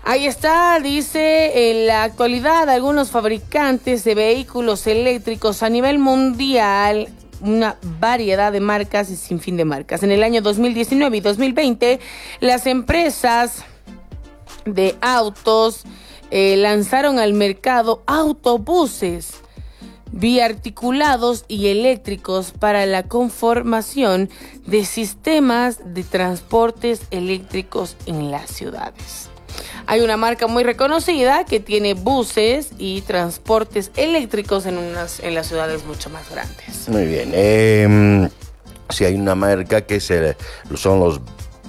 Ahí está, dice, en la actualidad algunos fabricantes de vehículos eléctricos a nivel mundial, una variedad de marcas y sin fin de marcas. En el año 2019 y 2020, las empresas de autos lanzaron al mercado autobuses biarticulados y eléctricos para la conformación de sistemas de transportes eléctricos en las ciudades. Hay una marca muy reconocida que tiene buses y transportes eléctricos en las ciudades mucho más grandes. Muy bien. Sí, hay una marca que son los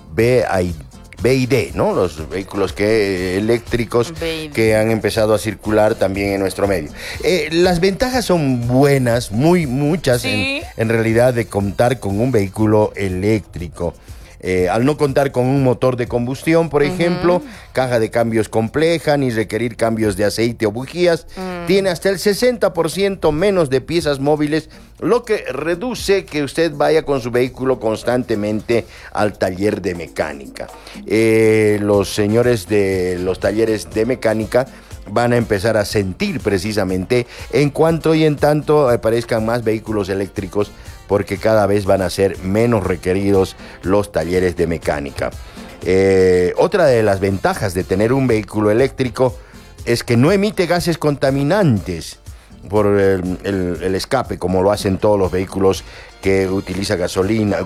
BYD, ¿no? Los vehículos eléctricos BYD, que han empezado a circular también en nuestro medio. Las ventajas son buenas, muchas, sí, en realidad, de contar con un vehículo eléctrico. Al no contar con un motor de combustión, por ejemplo, caja de cambios compleja, ni requerir cambios de aceite o bujías, tiene hasta el 60% menos de piezas móviles, lo que reduce que usted vaya con su vehículo constantemente al taller de mecánica. Los señores de los talleres de mecánica van a empezar a sentir precisamente en cuanto y en tanto aparezcan más vehículos eléctricos, porque cada vez van a ser menos requeridos los talleres de mecánica. Otra de las ventajas de tener un vehículo eléctrico es que no emite gases contaminantes por el escape, como lo hacen todos los vehículos que utilizan gasolina,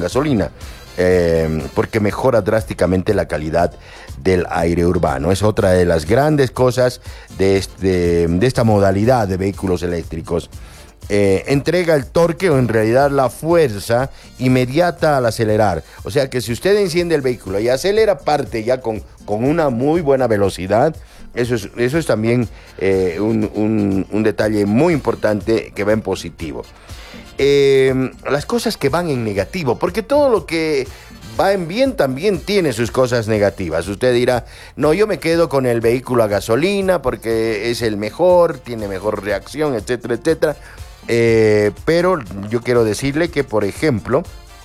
porque mejora drásticamente la calidad del aire urbano. Es otra de las grandes cosas de esta modalidad de vehículos eléctricos. Entrega el torque, o en realidad la fuerza inmediata al acelerar. O sea que si usted enciende el vehículo y acelera, parte ya con una muy buena velocidad. Eso es también un detalle muy importante que va en positivo. Las cosas que van en negativo, porque todo lo que va en bien también tiene sus cosas negativas. Usted dirá, no, yo me quedo con el vehículo a gasolina porque es el mejor, tiene mejor reacción, etcétera, etcétera. Pero yo quiero decirle que, por ejemplo,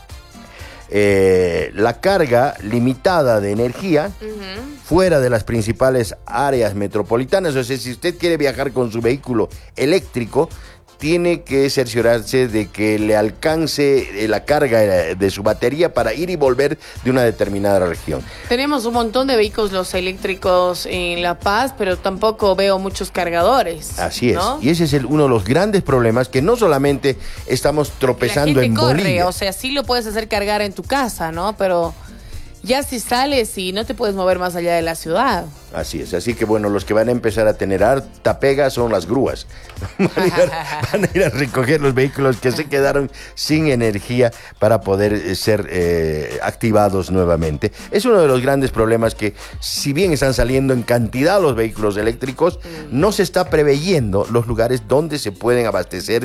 la carga limitada de energía fuera de las principales áreas metropolitanas, o sea, si usted quiere viajar con su vehículo eléctrico, tiene que cerciorarse de que le alcance la carga de su batería para ir y volver de una determinada región. Tenemos un montón de vehículos eléctricos en La Paz, pero tampoco veo muchos cargadores. Así es, ¿no? Y ese es uno de los grandes problemas, que no solamente estamos tropezando en Bolivia. O sea, sí lo puedes hacer cargar en tu casa, ¿no? Pero ya si sales y no te puedes mover más allá de la ciudad. Así es, así que bueno, los que van a empezar a tener harta pega son las grúas. Van a ir a recoger los vehículos que se quedaron sin energía para poder ser activados nuevamente. Es uno de los grandes problemas, que si bien están saliendo en cantidad los vehículos eléctricos, no se está preveyendo los lugares donde se pueden abastecer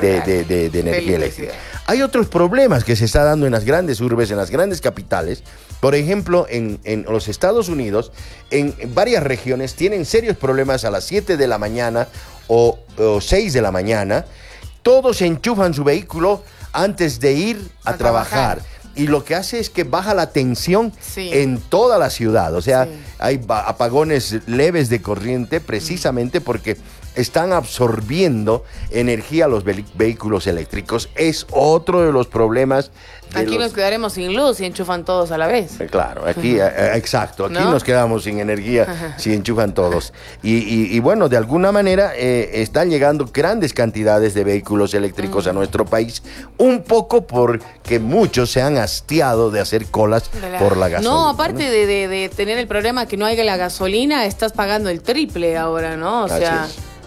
de energía eléctrica. Hay otros problemas que se está dando en las grandes urbes, en las grandes capitales. Por ejemplo, en los Estados Unidos, en varias regiones tienen serios problemas a las 7 de la mañana o 6 de la mañana. Todos enchufan su vehículo antes de ir a trabajar. Y lo que hace es que baja la tensión en toda la ciudad. O sea, hay apagones leves de corriente precisamente porque están absorbiendo energía los vehículos eléctricos. Es otro de los problemas. Aquí nos quedaremos sin luz si enchufan todos a la vez. Claro, aquí, exacto, aquí nos quedamos sin energía si enchufan todos. Y bueno, de alguna manera están llegando grandes cantidades de vehículos eléctricos a nuestro país, un poco porque muchos se han hastiado de hacer colas por la gasolina. No, aparte de tener el problema que no haya la gasolina, estás pagando el triple ahora, ¿no? O sea,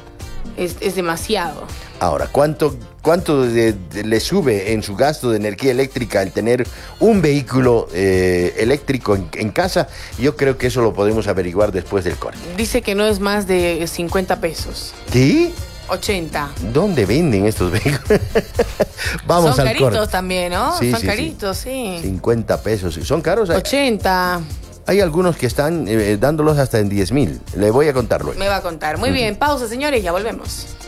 es demasiado. Ahora, ¿cuánto le sube en su gasto de energía eléctrica el tener un vehículo eléctrico en casa? Yo creo que eso lo podemos averiguar después del corte. Dice que no es más de 50 pesos. ¿Sí? 80. ¿Dónde venden estos vehículos? Vamos al corte. Son caritos también, ¿no? Sí, son sí, caritos, sí. 50 pesos. ¿Son caros? 80. Hay algunos que están dándolos hasta en 10,000. Le voy a contar luego. Me va a contar. Muy bien, pausa, señores, ya volvemos.